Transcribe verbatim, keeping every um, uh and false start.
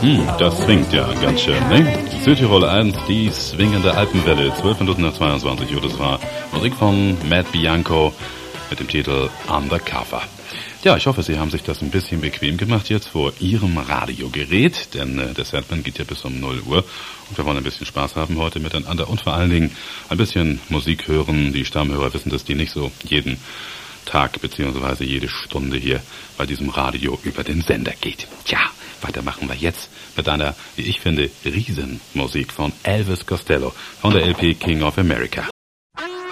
Hm, das swingt ja ganz schön, ne? Südtirol eins, die swingende Alpenwelle, zwölf Minuten nach zweiundzwanzig Uhr. Das war Musik von Matt Bianco mit dem Titel Undercover. Ja, ich hoffe, Sie haben sich das ein bisschen bequem gemacht jetzt vor Ihrem Radiogerät, denn äh, der Sandman geht ja bis um null Uhr und wir wollen ein bisschen Spaß haben heute miteinander und vor allen Dingen ein bisschen Musik hören. Die Stammhörer wissen, dass die nicht so jeden Tag beziehungsweise jede Stunde hier bei diesem Radio über den Sender geht. Tja, weiter machen wir jetzt mit einer, wie ich finde, Riesenmusik von Elvis Costello von der L P King of America.